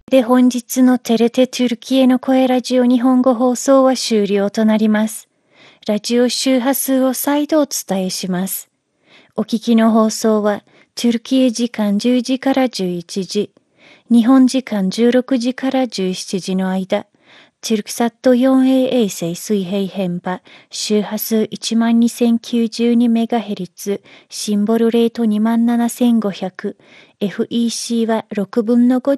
で本日のテレテトゥルキエの声ラジオ日本語放送は終了となります。ラジオ周波数を再度お伝えします。お聞きの放送はトゥルキエ時間10時から11時、日本時間16時から17時の間、トゥルクサット 4A 衛星水平変波周波数 12092MHz シンボルレート 27500、FEC は6分の5